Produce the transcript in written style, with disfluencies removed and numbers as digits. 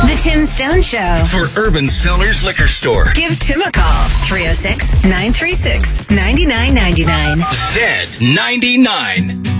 The Tim Stone Show. For Urban Cellars Liquor Store. Give Tim a call. 306-936-9999. Z99.